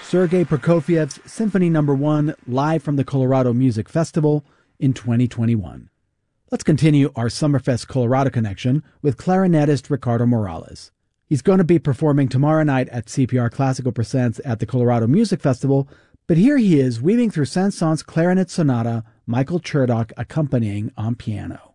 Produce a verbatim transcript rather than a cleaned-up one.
Sergei Prokofiev's Symphony Number One, live from the Colorado Music Festival in twenty twenty-one. Let's continue our Summerfest Colorado connection with clarinetist Ricardo Morales. He's going to be performing tomorrow night at C P R Classical Presents at the Colorado Music Festival, but here he is weaving through Saint-Saëns' clarinet sonata, Michael Chertok accompanying on piano.